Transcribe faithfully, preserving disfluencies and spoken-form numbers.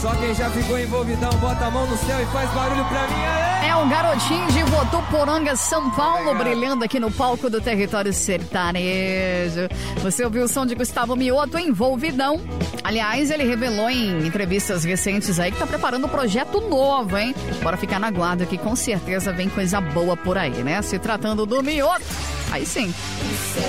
Só quem já ficou envolvidão, bota a mão no céu e faz barulho pra mim. Aê! É o garotinho de Votuporanga, São Paulo, brilhando aqui no palco do território sertanejo. Você ouviu o som de Gustavo Mioto, Envolvidão. Aliás, ele revelou em entrevistas recentes aí que tá preparando um projeto novo, hein? Bora ficar na guarda que com certeza vem coisa boa por aí, né? Se tratando do Mioto, aí sim.